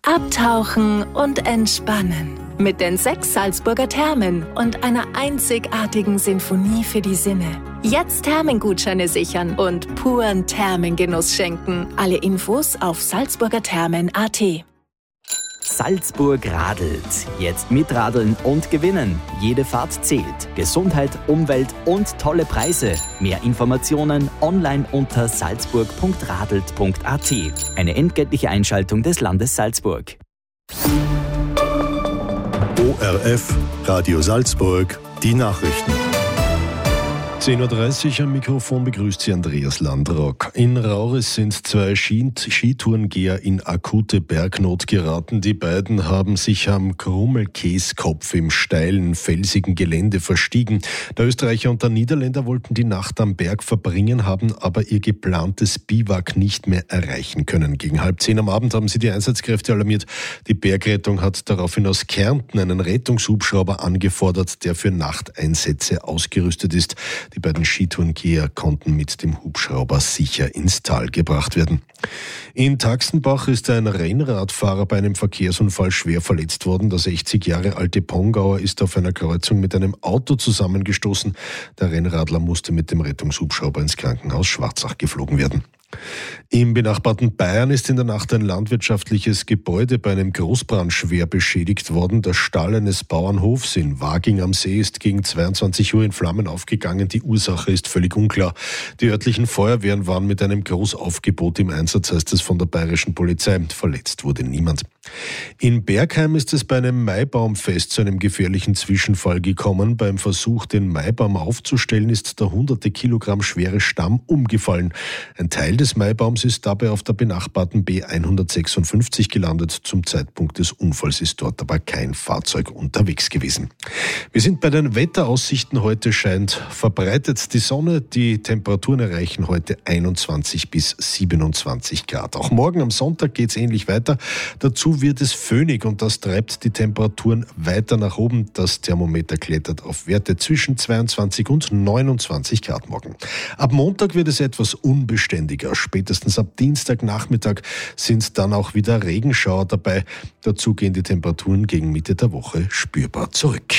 Abtauchen und entspannen. Mit den 6 Salzburger Thermen und einer einzigartigen Sinfonie für die Sinne. Jetzt Thermengutscheine sichern und puren Thermengenuss schenken. Alle Infos auf salzburgerthermen.at. Salzburg radelt. Jetzt mitradeln und gewinnen. Jede Fahrt zählt. Gesundheit, Umwelt und tolle Preise. Mehr Informationen online unter salzburg.radelt.at. Eine entgeltliche Einschaltung des Landes Salzburg. ORF Radio Salzburg, die Nachrichten. 10.30 Uhr am Mikrofon begrüßt Sie Andreas Landrock. In Rauris sind 2 Skitourengeher in akute Bergnot geraten. Die beiden haben sich am Krummelkäskopf im steilen, felsigen Gelände verstiegen. Der Österreicher und der Niederländer wollten die Nacht am Berg verbringen, haben aber ihr geplantes Biwak nicht mehr erreichen können. Gegen 9:30 am Abend haben sie die Einsatzkräfte alarmiert. Die Bergrettung hat daraufhin aus Kärnten einen Rettungshubschrauber angefordert, der für Nachteinsätze ausgerüstet ist. Die beiden Skitourengeher konnten mit dem Hubschrauber sicher ins Tal gebracht werden. In Taxenbach ist ein Rennradfahrer bei einem Verkehrsunfall schwer verletzt worden. Der 60 Jahre alte Pongauer ist auf einer Kreuzung mit einem Auto zusammengestoßen. Der Rennradler musste mit dem Rettungshubschrauber ins Krankenhaus Schwarzach geflogen werden. Im benachbarten Bayern ist in der Nacht ein landwirtschaftliches Gebäude bei einem Großbrand schwer beschädigt worden. Der Stall eines Bauernhofs in Waging am See ist gegen 22 Uhr in Flammen aufgegangen. Die Ursache ist völlig unklar. Die örtlichen Feuerwehren waren mit einem Großaufgebot im Einsatz, heißt es von der bayerischen Polizei. Verletzt wurde niemand. In Bergheim ist es bei einem Maibaumfest zu einem gefährlichen Zwischenfall gekommen. Beim Versuch, den Maibaum aufzustellen, ist der 100 Kilogramm schwere Stamm umgefallen. Ein Teil des Maibaums ist dabei auf der benachbarten B156 gelandet. Zum Zeitpunkt des Unfalls ist dort aber kein Fahrzeug unterwegs gewesen. Wir sind bei den Wetteraussichten. Heute scheint verbreitet die Sonne. Die Temperaturen erreichen heute 21 bis 27 Grad. Auch morgen am Sonntag geht es ähnlich weiter. Dazu wird es föhnig und das treibt die Temperaturen weiter nach oben. Das Thermometer klettert auf Werte zwischen 22 und 29 Grad morgen. Ab Montag wird es etwas unbeständiger. Spätestens ab Dienstagnachmittag sind dann auch wieder Regenschauer dabei. Dazu gehen die Temperaturen gegen Mitte der Woche spürbar zurück.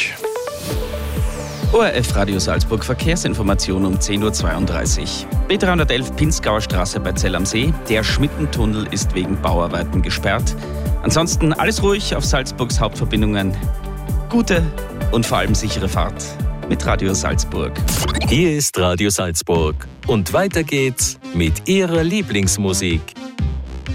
ORF Radio Salzburg Verkehrsinformation um 10.32 Uhr. B311 Pinzgauer Straße bei Zell am See. Der Schmittentunnel ist wegen Bauarbeiten gesperrt. Ansonsten alles ruhig auf Salzburgs Hauptverbindungen. Gute und vor allem sichere Fahrt mit Radio Salzburg. Hier ist Radio Salzburg und weiter geht's mit Ihrer Lieblingsmusik.